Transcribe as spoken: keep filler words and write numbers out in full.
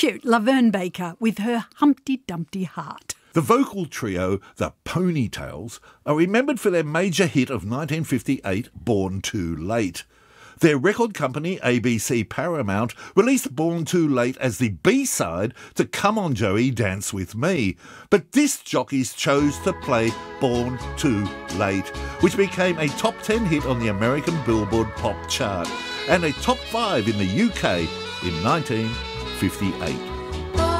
cute, Laverne Baker with her Humpty Dumpty Heart. The vocal trio, the Ponytails, are remembered for their major hit of nineteen fifty-eight, Born Too Late. Their record company, A B C Paramount, released Born Too Late as the B-side to Come On Joey, Dance With Me. But disc jockeys chose to play Born Too Late, which became a top ten hit on the American Billboard pop chart and a top five in the U K in nineteen fifty-eight.